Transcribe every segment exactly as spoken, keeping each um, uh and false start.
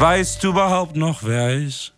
Weißt du überhaupt noch, wer er ist?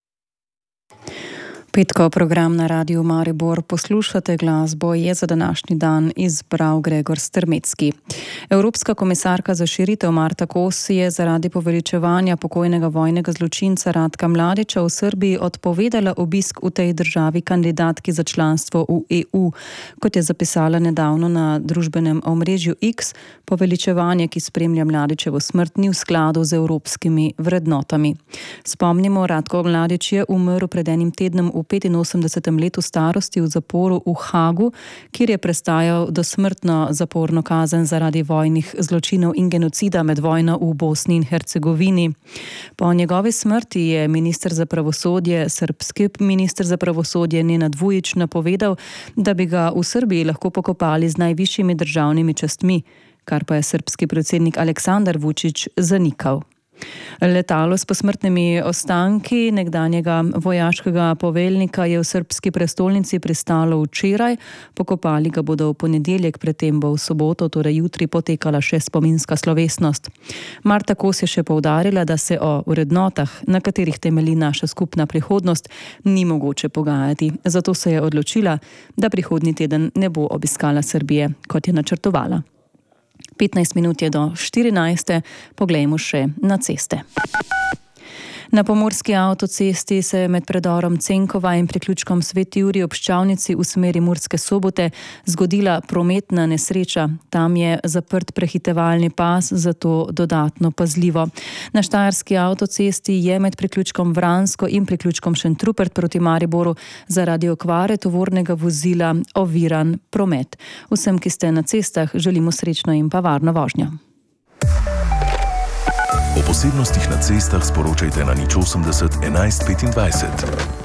Petkov program na Radiu Maribor poslušate, glasbo je za današnji dan izbral Gregor Strmecki. Evropska komisarka za širitev Marta Kos je zaradi poveličevanja pokojnega vojnega zločinca Ratka Mladića v Srbiji odpovedala obisk v tej državi kandidatki za članstvo v E U. Kot je zapisala nedavno na družbenem omrežju X, poveličevanje, ki spremlja Mladićevo smrt, ni v skladu z evropskimi vrednotami. Spomnimo, Ratko Mladić je umrl pred enim tednom v petinosemdesetem letu starosti v zaporu v Hagu, kjer je prestajal dosmrtno zaporno kazen zaradi vojnih zločinov in genocida med vojno v Bosni in Hercegovini. Po njegovi smrti je minister za pravosodje, srbski minister za pravosodje Nenad Vujić napovedal, da bi ga v Srbiji lahko pokopali z najvišjimi državnimi častmi, kar pa je srbski predsednik Aleksandar Vučić zanikal. Letalo s posmrtnimi ostanki nekdanjega vojaškega poveljnika je v srbski prestolnici pristalo včeraj, pokopali ga bodo v ponedeljek, predtem bo v soboto, torej jutri, potekala še spominska slovesnost. Marta Kos je še poudarila, da se o vrednotah, na katerih temelji naša skupna prihodnost, ni mogoče pogajati. Zato se je odločila, da prihodnji teden ne bo obiskala Srbije, kot je načrtovala. petnajst minut je do štirinajste, poglejmo še na ceste. Na pomurski avtocesti se je med predorom Cenkova in priključkom Sveti Jurij ob Ščavnici v smeri Murske Sobote zgodila prometna nesreča. Tam je zaprt prehitevalni pas, zato dodatno pazljivo. Na štajerski avtocesti je med priključkom Vransko in priključkom Šentrupert proti Mariboru zaradi okvare tovornega vozila oviran promet. Vsem, ki ste na cestah, želimo srečno in pa varno vožnjo. O posebnostih na cestah sporočajte na nič osemdeset enajst petindvajset.